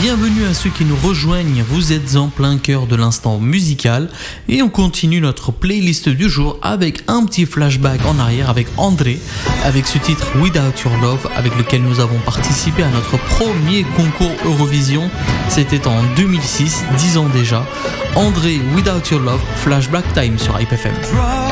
bienvenue à ceux qui nous rejoignent, vous êtes en plein cœur de l'instant musical et on continue notre playlist du jour avec un petit flashback en arrière avec André, avec ce titre Without Your Love avec lequel nous avons participé à notre premier concours Eurovision, c'était en 2006, 10 ans déjà. André, Without Your Love, Flashback Time sur Hype FM.